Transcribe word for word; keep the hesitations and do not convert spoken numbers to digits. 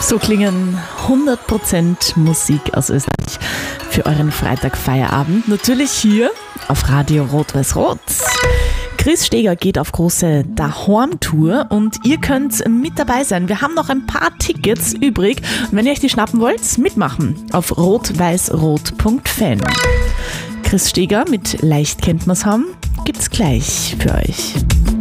So klingen hundert Prozent Musik aus Österreich für euren Freitagfeierabend. Natürlich hier auf Radio Rot-Weiß-Rot. Chris Steger geht auf große Daheim-Tour und ihr könnt mit dabei sein. Wir haben noch ein paar Tickets übrig. Und wenn ihr euch die schnappen wollt, mitmachen auf rot weiß rot punkt fan. Chris Steger mit Leicht kennt man's haben gibt's gleich für euch.